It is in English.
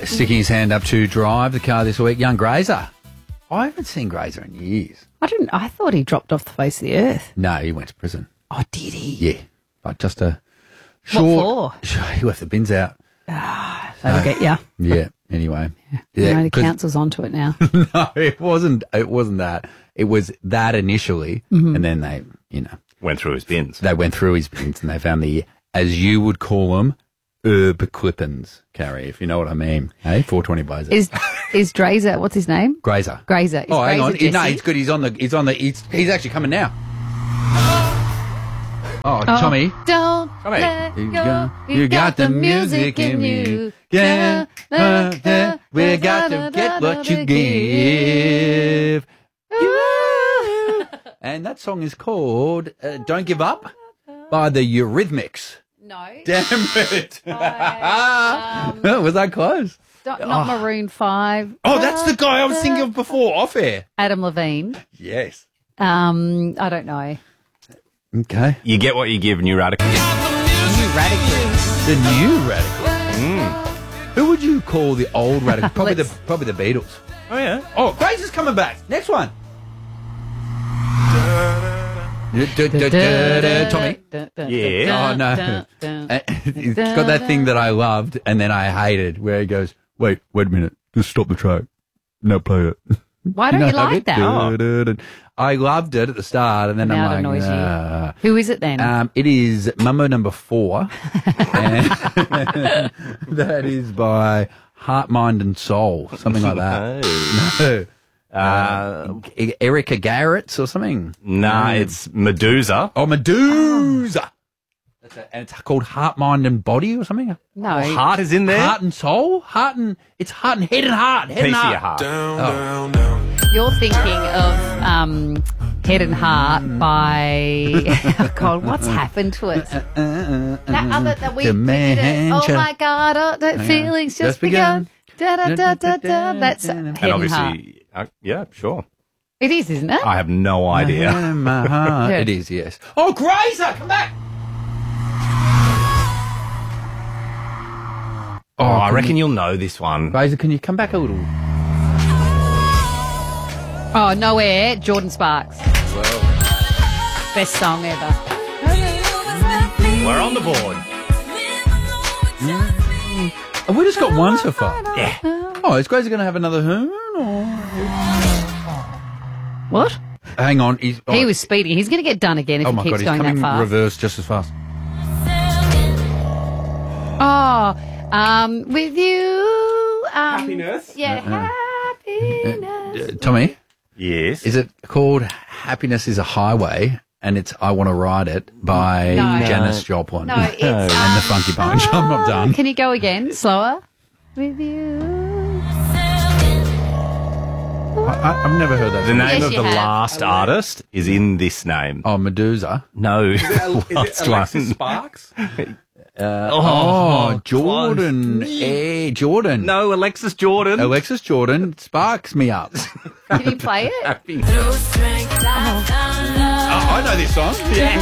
sticking his hand up to drive the car this week. Young Grazer. I haven't seen Grazer in years. I thought he dropped off the face of the earth. No, he went to prison. Oh, did he? Yeah. But just a short... What for? He left the bins out. That'll get you. Yeah, anyway. Yeah, the council's onto it now. No, it wasn't that. It was that initially, and then they, Went through his bins. They went through his bins and they found the, as you would call them, herb clippings, Carrie, if you know what I mean. Hey, 420 Blazer. Is Drazer, what's his name? Grazer. Grazer. Is Oh, hang on. Grazer No, Jesse? he's good. He's actually coming now. Oh, Tommy. Don't Tommy. let You go. got- you got the music in you. Yeah, we got to get what you give. And that song is called Don't Give Up by the Eurythmics. No. Damn it. Was that close? Not Maroon 5. Oh, that's the guy I was thinking of before, off air. Adam Levine. Yes. I don't know. Okay. You get what you give, New Radical. New Radical. The new Radical. Who would you call the old Radical? Probably the Beatles. Oh, yeah. Oh, Grace is coming back. Next one. Tommy. Yeah. Oh, no. It's got that thing that I loved and then I hated where he goes, wait a minute. Just stop the track. No, play it. Why don't you like that? I loved it at the start and then Now it I'm annoys like, you. Who is it then? it is Mambo number 4. And that is by Heart, Mind and Soul. Something like that. No. Erica Garrett's or something. Nah, it's Medusa. Oh, Medusa. That's it. And it's called Heart, Mind and Body or something. No. Heart is in there. Heart and Soul? It's Heart and Head and Heart. Head Piece and of your Heart. heart. You're thinking of Head and Heart by... Oh, God, what's happened to it? That we did it. Dementia. Oh, my God, the feelings just begun. Da-da-da-da-da. That's Head And and Heart. obviously, yeah, sure. It is, isn't it? I have no idea. My heart. Yeah. It is, yes. Oh, Grazer, come back. Oh, I reckon you'll know this one. Grazer, can you come back a little? Oh, Nowhere, Jordan Sparks. Best song ever. We're on the board. Have we just got one so far? Yeah. Oh, is Grazer going to have another hoon? Or... What? Hang on. He was speeding. He's going to get done again if Oh, he my keeps God, he's going that coming fast. reverse just as fast. With you. Happiness? Yeah, happiness. Tommy, Yes. is it called Happiness is a Highway and it's I Want to Ride It by No. Janis Joplin? No, it's... And the Funky Bunch. I'm not done. Can you go again? Slower? With you. I've never heard that. The name Yes, of you the have. last artist is in this name. Oh, Medusa. No. Last one. Sparks? Jordan. Jordan. No, Alexis Jordan. Alexis Jordan sparks me up. Can you play it? Happy. I know this song. Yeah.